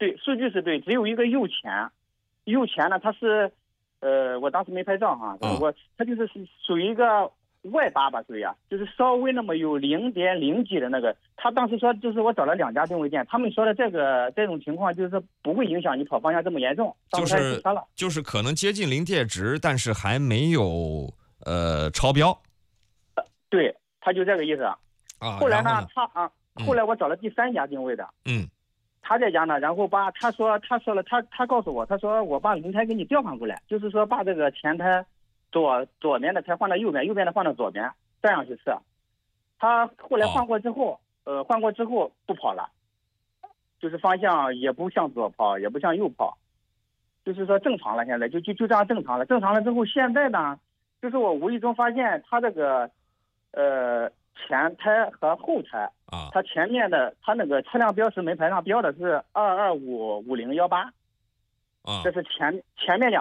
对，数据是对，只有一个右前，右前呢，它是，我当时没拍照哈，它就是属于一个外八吧，属于啊，就是稍微那么有0.0几的那个。他当时说，就是我找了2家定位店，他们说的这种情况，就是说不会影响你跑方向这么严重， 就是可能接近临界值，但是还没有超标。 对，他就这个意思。后来呢，后来我找了第3家定位的，他这家呢，然后他告诉我，他说我把轮胎给你调换过来，就是说把这个前胎左面的胎换到右边，右边的换到左边，这样去试。他后来换过之后不跑了，就是方向也不向左跑，也不向右跑，就是说正常了，现在就这样正常了。正常了之后，现在呢，就是我无意中发现他这个前胎和后胎它前面的它那个车辆标识门牌上标的是2255018，这是前面